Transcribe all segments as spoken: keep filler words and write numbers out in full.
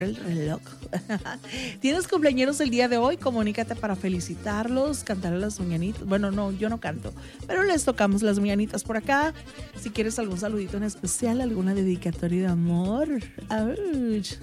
el reloj. ¿Tienes cumpleañeros el día de hoy? Comunícate para felicitarlos, cantar las mañanitas. Bueno, no, yo no canto, pero les tocamos las mañanitas por acá. Si quieres algún saludito en especial, alguna dedicatoria de amor. ¡Auch!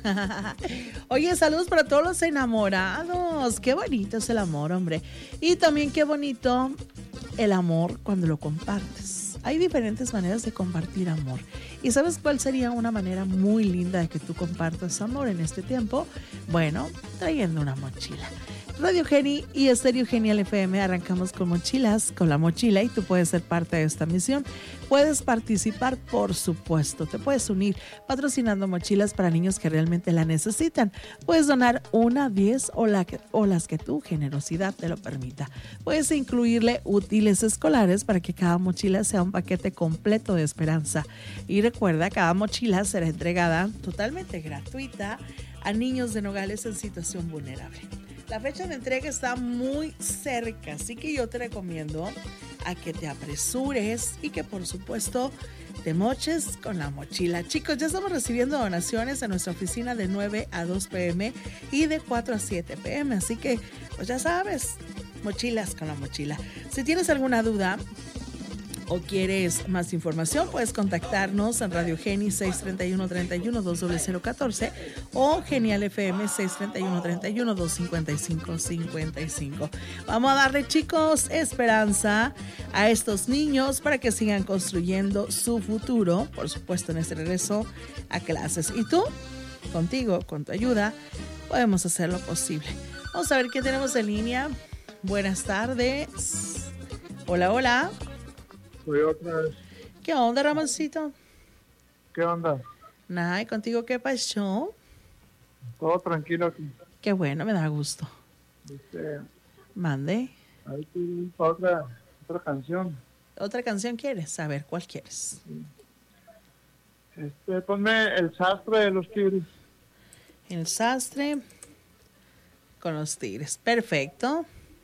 Oye, saludos para todos los enamorados. Qué bonito es el amor, hombre. Y también qué bonito el amor cuando lo compartes. Hay diferentes maneras de compartir amor. ¿Y sabes cuál sería una manera muy linda de que tú compartas amor en este tiempo? Bueno, trayendo una mochila. Radio Geni y Estéreo Genial F M arrancamos con mochilas, con la mochila, y tú puedes ser parte de esta misión. Puedes participar, por supuesto. Te puedes unir patrocinando mochilas para niños que realmente la necesitan. Puedes donar una, diez o, la que, o las que tu generosidad te lo permita. Puedes incluirle útiles escolares para que cada mochila sea un paquete completo de esperanza. Y recuerda, cada mochila será entregada totalmente gratuita a niños de Nogales en situación vulnerable. La fecha de entrega está muy cerca, así que yo te recomiendo a que te apresures y que por supuesto te moches con la mochila. Chicos, ya estamos recibiendo donaciones en nuestra oficina de nueve a dos pm y de cuatro a siete pm, así que pues ya sabes, mochilas con la mochila. Si tienes alguna duda o quieres más información, puedes contactarnos en Radio Geni seis treinta y uno, treinta y uno, dos cero cero catorce o Genial F M seis treinta y uno, treinta y uno, dos cincuenta y cinco, cincuenta y cinco. Vamos a darle, chicos, esperanza a estos niños para que sigan construyendo su futuro, por supuesto, en este regreso a clases. Y tú, contigo, con tu ayuda, podemos hacer lo posible. Vamos a ver qué tenemos en línea. Buenas tardes. Hola, hola. Soy otra vez. ¿Qué onda, Ramoncito? ¿Qué onda? Nada, ¿y contigo qué pasó? Todo tranquilo aquí. Qué bueno, me da gusto. Este, Mande. a ver, tú, otra, otra canción. ¿Otra canción quieres? A ver, ¿cuál quieres? Este, ponme El Sastre de los Tigres. El Sastre con los Tigres. Perfecto.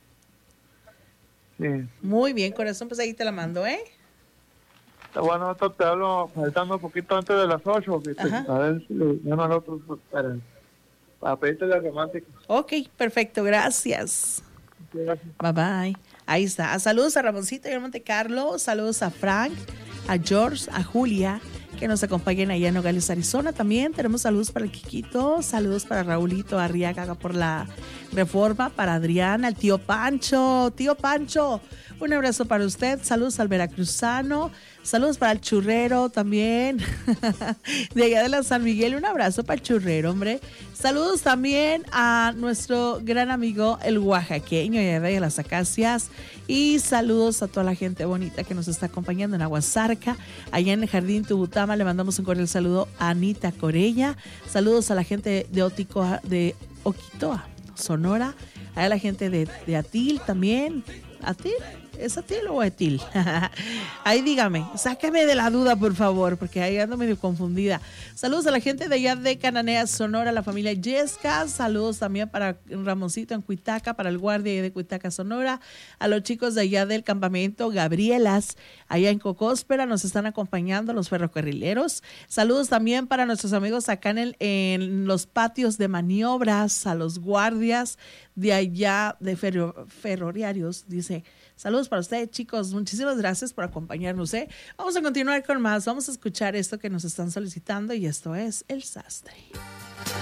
Sí. Muy bien, corazón, pues ahí te la mando, ¿eh? Está bueno, esto te hablo faltando un poquito antes de las ocho. Ajá. A ver si le llamo al otro para, para pedirte la romántica. Ok, perfecto, gracias. Sí, gracias. Bye bye. Ahí está. Saludos a Ramoncito y a Monte Carlo. Saludos a Frank, a George, a Julia, que nos acompañan allá en Nogales, Arizona. También tenemos saludos para el Quiquito, saludos para Raulito Arriaga por la Reforma, para Adrián, al tío Pancho. Tío Pancho, un abrazo para usted. Saludos al veracruzano. Saludos para el churrero también, de allá de la San Miguel. Un abrazo para el churrero, hombre. Saludos también a nuestro gran amigo el oaxaqueño, allá de las Acacias. Y saludos a toda la gente bonita que nos está acompañando en Aguasarca, allá en el Jardín Tubutama. Le mandamos un cordial saludo a Anita Corella. Saludos a la gente de, Oticoa, de Oquitoa, Sonora. A la gente de, de Atil también. ¿Atil? ¿Es Atil o Etil? Ahí dígame, sáqueme de la duda, por favor, porque ahí ando medio confundida. Saludos a la gente de allá de Cananea, Sonora, la familia Yesca. Saludos también para Ramoncito en Cuitaca, para el guardia de Cuitaca, Sonora. A los chicos de allá del campamento Gabrielas, allá en Cocóspera, nos están acompañando los ferrocarrileros. Saludos también para nuestros amigos acá en, el, en los patios de maniobras, a los guardias de allá de ferro, ferroviarios, dice. Saludos para ustedes, chicos. Muchísimas gracias por acompañarnos, ¿eh? Vamos a continuar con más. Vamos a escuchar esto que nos están solicitando y esto es El Sastre.